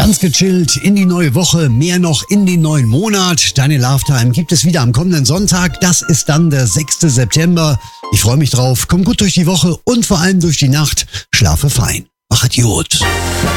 Ganz gechillt in die neue Woche, mehr noch in den neuen Monat. Deine Love Time gibt es wieder am kommenden Sonntag. Das ist dann der 6. September. Ich freue mich drauf. Komm gut durch die Woche und vor allem durch die Nacht. Schlafe fein. Mach Idiot.